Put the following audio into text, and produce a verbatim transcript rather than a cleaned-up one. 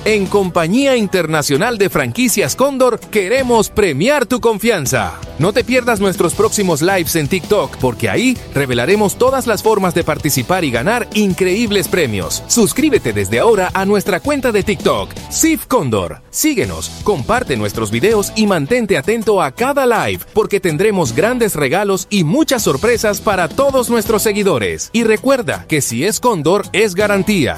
En Compañía Internacional de Franquicias Cóndor, queremos premiar tu confianza. No te pierdas nuestros próximos lives en TikTok, porque ahí revelaremos todas las formas de participar y ganar increíbles premios. Suscríbete desde ahora a nuestra cuenta de TikTok, C I F Cóndor. Síguenos, comparte nuestros videos y mantente atento a cada live, porque tendremos grandes regalos y muchas sorpresas para todos nuestros seguidores. Y recuerda que si es Cóndor, es garantía.